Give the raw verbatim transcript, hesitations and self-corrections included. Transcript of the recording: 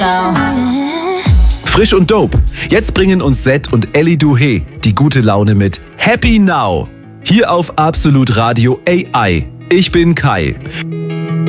Frisch und dope. Jetzt bringen uns Zed und Ellie Duhe die gute Laune mit Happy Now. Hier auf Absolut Radio A I. Ich bin Kai.